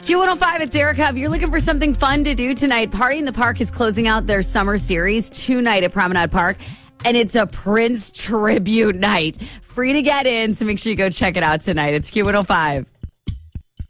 Q105, it's Erica. If you're looking for something fun to do tonight, Party in the Park is closing out their summer series tonight at Promenade Park, and it's a Prince tribute night. Free to get in, so make sure you go check it out tonight. It's Q105.